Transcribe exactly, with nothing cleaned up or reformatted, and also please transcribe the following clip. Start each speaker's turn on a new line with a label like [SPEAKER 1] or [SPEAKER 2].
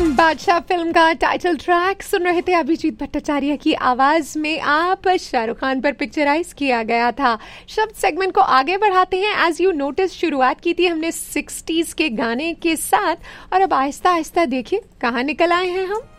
[SPEAKER 1] बादशाह फिल्म का title track सुन रहे थे अभिजीत भट्टाचार्य की आवाज में। आप शाहरुख खान पर पिक्चराइज किया गया था। शब्द सेगमेंट को आगे बढ़ाते हैं। एज यू नोटिस शुरुआत की थी हमने सिक्सटीज के गाने के साथ और अब आहिस्ता आहिस्ता देखिए कहाँ निकल आए हैं हम।